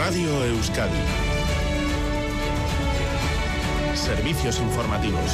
Radio Euskadi. Servicios informativos.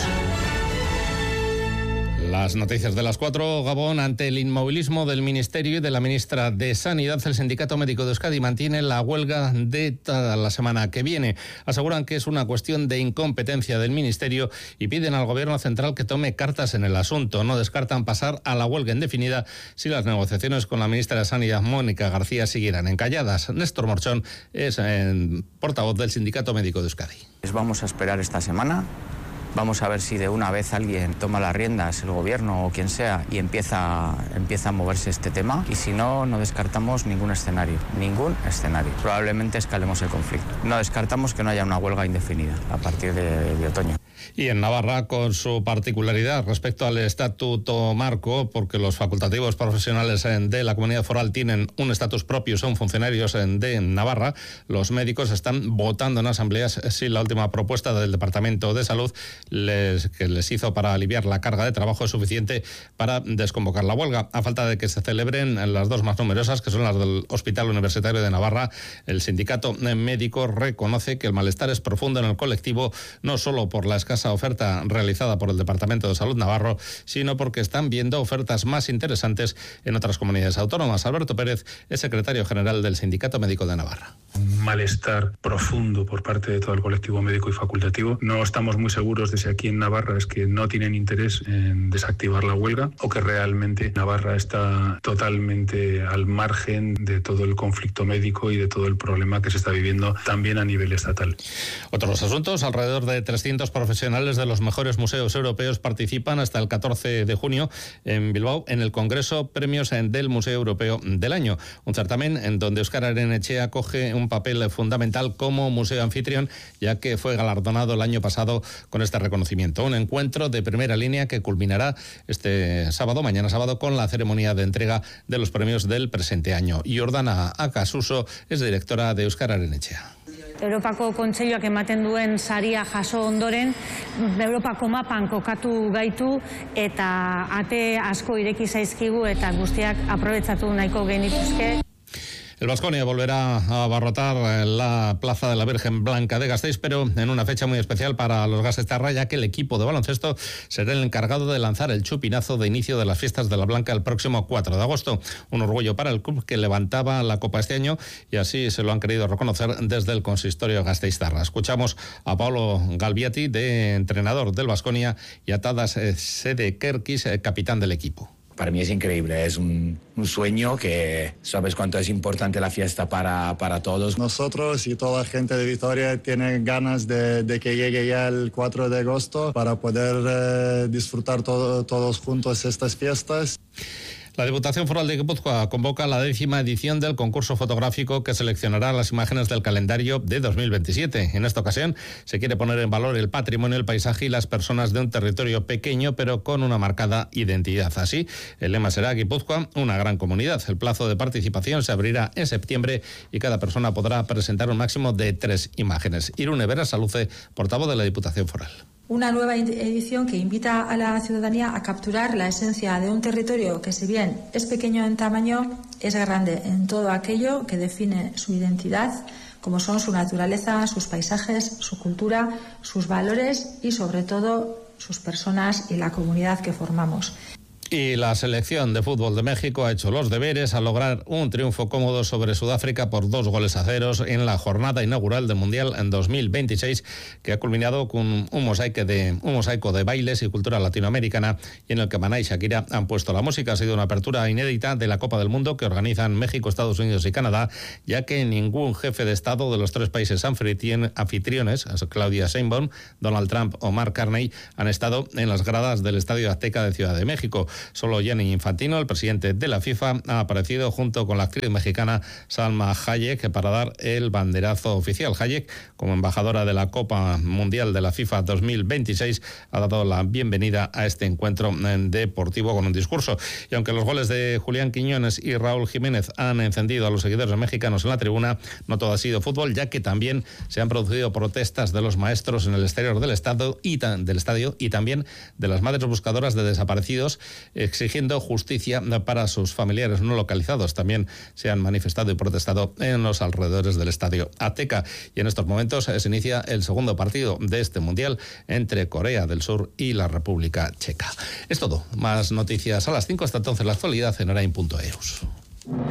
Las noticias de las 4, Gabón. Ante el inmovilismo del Ministerio y de la ministra de Sanidad, el Sindicato Médico de Euskadi mantiene la huelga de toda la semana que viene. Aseguran que es una cuestión de incompetencia del Ministerio y piden al Gobierno central que tome cartas en el asunto. No descartan pasar a la huelga indefinida si las negociaciones con la ministra de Sanidad, Mónica García, siguieran encalladas. Néstor Morchón es portavoz del Sindicato Médico de Euskadi. Vamos a esperar esta semana. Vamos a ver si de una vez alguien toma las riendas, el gobierno o quien sea, y empieza a moverse este tema. Y si no, no descartamos ningún escenario. Probablemente escalemos el conflicto. No descartamos que no haya una huelga indefinida a partir de otoño. Y en Navarra, con su particularidad respecto al estatuto marco, porque los facultativos profesionales de la comunidad foral tienen un estatus propio, son funcionarios de Navarra, los médicos están votando en asambleas si la última propuesta del Departamento de Salud que les hizo para aliviar la carga de trabajo es suficiente para desconvocar la huelga. A falta de que se celebren las dos más numerosas, que son las del Hospital Universitario de Navarra, el sindicato médico reconoce que el malestar es profundo en el colectivo, no solo por la escasa oferta realizada por el Departamento de Salud Navarro, sino porque están viendo ofertas más interesantes en otras comunidades autónomas. Alberto Pérez es secretario general del Sindicato Médico de Navarra. Un malestar profundo por parte de todo el colectivo médico y facultativo. No estamos muy seguros de si aquí en Navarra es que no tienen interés en desactivar la huelga o que realmente Navarra está totalmente al margen de todo el conflicto médico y de todo el problema que se está viviendo también a nivel estatal. Otros asuntos: alrededor de 300 profesionales de los mejores museos europeos participan hasta el 14 de junio en Bilbao en el Congreso Premios del Museo Europeo del Año, un certamen en donde Euskal Arenetxea coge un papel fundamental como museo anfitrión, ya que fue galardonado el año pasado con este reconocimiento. Un encuentro de primera línea que culminará mañana sábado, con la ceremonia de entrega de los premios del presente año. Jordana Akasuso es directora de Euskal Arenetxea. Europako Kontseiluak ematen duen saria jaso ondoren, Europako mapan kokatu gaitu eta ate asko ireki zaizkigu eta guztiak aprobetxatu nahiko genituzke. El Baskonia volverá a abarrotar la Plaza de la Virgen Blanca de Gasteiz, pero en una fecha muy especial para los gasteiztarra, ya que el equipo de baloncesto será el encargado de lanzar el chupinazo de inicio de las fiestas de la Blanca el próximo 4 de agosto. Un orgullo para el club que levantaba la copa este año, y así se lo han querido reconocer desde el consistorio gasteiztarra. Escuchamos a Paolo Galbiati, entrenador del Baskonia, y a Tadas Sedekerkis, capitán del equipo. Para mí es increíble, es un sueño que sabes cuánto es importante la fiesta para todos. Nosotros y toda la gente de Vitoria tienen ganas de que llegue ya el 4 de agosto para poder disfrutar todos juntos estas fiestas. La Diputación Foral de Guipúzcoa convoca la 10ª edición del concurso fotográfico que seleccionará las imágenes del calendario de 2027. En esta ocasión se quiere poner en valor el patrimonio, el paisaje y las personas de un territorio pequeño pero con una marcada identidad. Así, el lema será Guipúzcoa, una gran comunidad. El plazo de participación se abrirá en septiembre y cada persona podrá presentar un máximo de 3 imágenes. Irune Berasaluce, portavoz de la Diputación Foral. Una nueva edición que invita a la ciudadanía a capturar la esencia de un territorio que, si bien es pequeño en tamaño, es grande en todo aquello que define su identidad, como son su naturaleza, sus paisajes, su cultura, sus valores y, sobre todo, sus personas y la comunidad que formamos. Y la selección de fútbol de México ha hecho los deberes al lograr un triunfo cómodo sobre Sudáfrica por 2-0 en la jornada inaugural del Mundial en 2026, que ha culminado con un mosaico de bailes y cultura latinoamericana, y en el que Maná y Shakira han puesto la música. Ha sido una apertura inédita de la Copa del Mundo que organizan México, Estados Unidos y Canadá, ya que ningún jefe de Estado de los 3 países anfitriones, Claudia Sheinbaum, Donald Trump o Mark Carney, han estado en las gradas del Estadio Azteca de Ciudad de México. Solo Gianni Infantino, el presidente de la FIFA, ha aparecido junto con la actriz mexicana Salma Hayek para dar el banderazo oficial. Hayek, como embajadora de la Copa Mundial de la FIFA 2026, ha dado la bienvenida a este encuentro deportivo con un discurso. Y aunque los goles de Julián Quiñones y Raúl Jiménez han encendido a los seguidores mexicanos en la tribuna, no todo ha sido fútbol, ya que también se han producido protestas de los maestros en el exterior del estadio y también de las madres buscadoras de desaparecidos exigiendo justicia para sus familiares no localizados. También se han manifestado y protestado en los alrededores del estadio Azteca. Y en estos momentos se inicia el segundo partido de este Mundial entre Corea del Sur y la República Checa. Es todo. Más noticias a las 5. Hasta entonces la actualidad en Arain.eus.